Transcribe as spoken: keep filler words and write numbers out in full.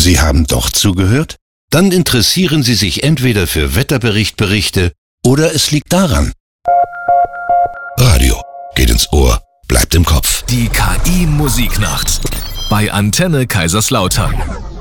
Sie haben doch zugehört? Dann interessieren Sie sich entweder für Wetterberichtberichte oder es liegt daran. Radio geht ins Ohr, bleibt im Kopf. Die K I-Musiknacht bei Antenne Kaiserslautern.